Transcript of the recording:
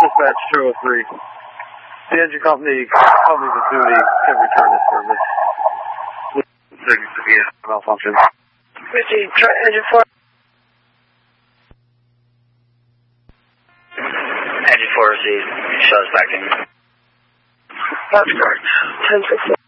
Dispatch 203. The engine company with duty can return this service. Signals to be a malfunction. Proceed, try engine 4. Engine 4 received. Show us back in. That's correct. 10-6.